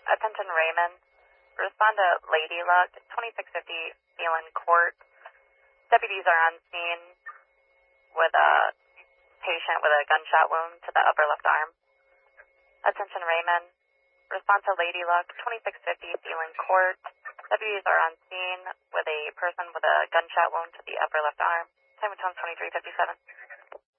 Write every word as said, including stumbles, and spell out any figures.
Attention Raymond. Respond to Lady Luck, twenty-six fifty Phelan Court. Deputies are on scene with a patient with a gunshot wound to the upper left arm. Attention Raymond. Respond to Lady Luck, twenty-six fifty Phelan Court. Deputies are on scene with a person with a gunshot wound to the upper left arm. Time and tone twenty-three fifty-seven.